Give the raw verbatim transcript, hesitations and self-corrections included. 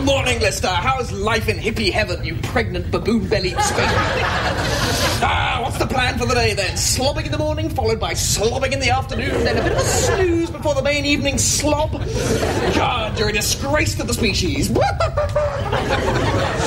Morning, Lister. How's life in hippie heaven, you pregnant baboon-bellied space? Ah, what's the plan for the day, then? Slobbing in the morning, followed by slobbing in the afternoon, then a bit of a snooze before the main evening slob? God, you're a disgrace to the species.